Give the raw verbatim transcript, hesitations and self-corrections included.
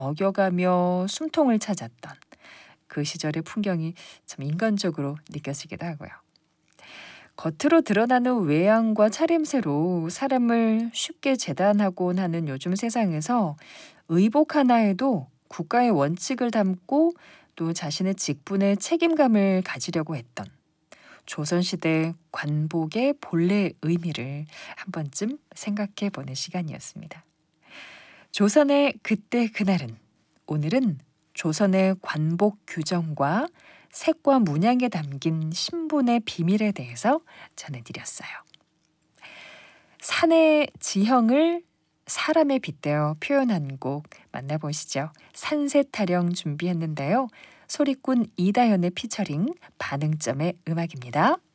먹여가며 숨통을 찾았던 그 시절의 풍경이 참 인간적으로 느껴지기도 하고요. 겉으로 드러나는 외양과 차림새로 사람을 쉽게 재단하곤 하는 요즘 세상에서 의복 하나에도 국가의 원칙을 담고 또 자신의 직분에 책임감을 가지려고 했던 조선시대 관복의 본래 의미를 한 번쯤 생각해 보는 시간이었습니다. 조선의 그때 그날은, 오늘은 조선의 관복 규정과 색과 문양에 담긴 신분의 비밀에 대해서 전해드렸어요. 산의 지형을 사람에 빗대어 표현한 곡 만나보시죠. 산세타령 준비했는데요. 소리꾼 이다현의 피처링 반응점의 음악입니다.